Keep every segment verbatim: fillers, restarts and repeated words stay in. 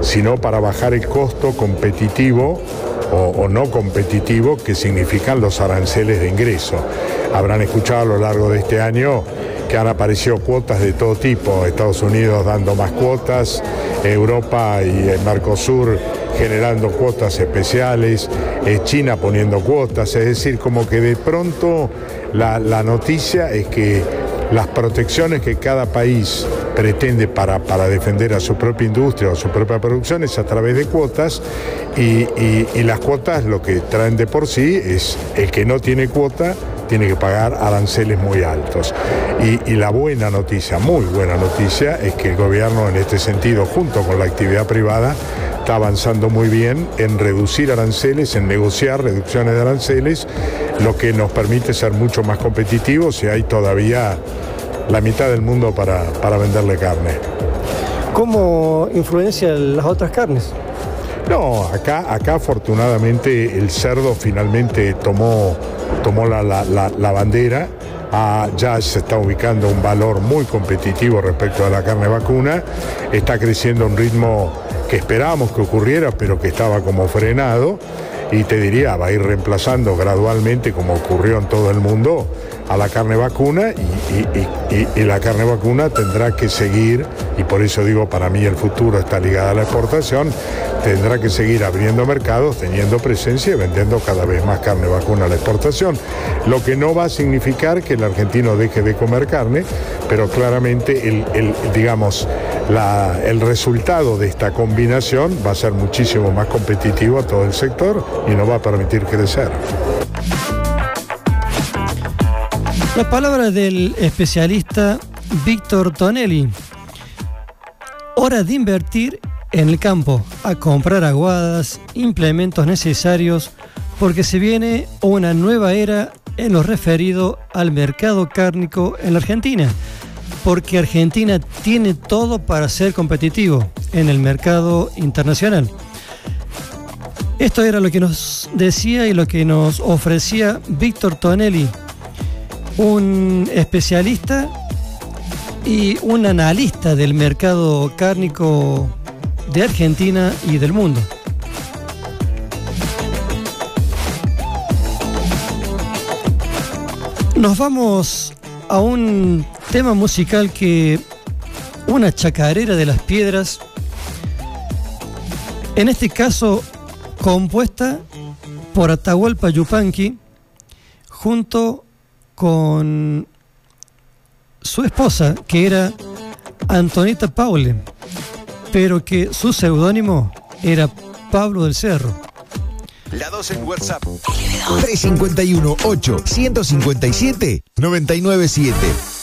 sino para bajar el costo competitivo o, o no competitivo que significan los aranceles de ingreso. Habrán escuchado a lo largo de este año que han aparecido cuotas de todo tipo, Estados Unidos dando más cuotas, Europa y el Mercosur generando cuotas especiales, eh, China poniendo cuotas, es decir, como que de pronto la, la noticia es que las protecciones que cada país pretende para, para defender a su propia industria o su propia producción es a través de cuotas y, y, y las cuotas lo que traen de por sí es el que no tiene cuota tiene que pagar aranceles muy altos. Y, y la buena noticia, muy buena noticia, es que el gobierno en este sentido, junto con la actividad privada, está avanzando muy bien en reducir aranceles, en negociar reducciones de aranceles, lo que nos permite ser mucho más competitivos y hay todavía la mitad del mundo para, para venderle carne. ¿Cómo influencian las otras carnes? No, acá, acá afortunadamente el cerdo finalmente tomó, tomó la, la, la, la bandera. Ah, ya se está ubicando un valor muy competitivo respecto a la carne vacuna. Está creciendo a un ritmo que esperábamos que ocurriera, pero que estaba como frenado. Y te diría, va a ir reemplazando gradualmente, como ocurrió en todo el mundo, a la carne vacuna y, y, y, y la carne vacuna tendrá que seguir, y por eso digo, para mí el futuro está ligado a la exportación, tendrá que seguir abriendo mercados, teniendo presencia y vendiendo cada vez más carne vacuna a la exportación. Lo que no va a significar que el argentino deje de comer carne, pero claramente el, el, digamos, la, el resultado de esta combinación va a ser muchísimo más competitivo a todo el sector y nos va a permitir crecer. Las palabras del especialista Víctor Tonelli. Hora de invertir en el campo, a comprar aguadas, implementos necesarios, porque se viene una nueva era en lo referido al mercado cárnico en la Argentina, porque Argentina tiene todo para ser competitivo en el mercado internacional. Esto era lo que nos decía y lo que nos ofrecía Víctor Tonelli, un especialista y un analista del mercado cárnico de Argentina y del mundo. Nos vamos a un tema musical que una chacarera de las piedras, en este caso compuesta por Atahualpa Yupanqui junto con su esposa, que era Antonieta Paule, pero que su seudónimo era Pablo del Cerro. La dos en WhatsApp. tres cinco uno, ocho, uno cinco siete, nueve nueve siete.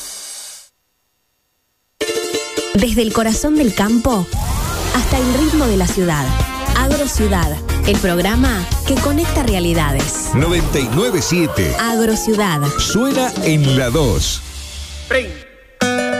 Desde el corazón del campo hasta el ritmo de la ciudad. Agrociudad, el programa que conecta realidades. noventa y nueve siete. Agrociudad. Suena en la dos. Prende.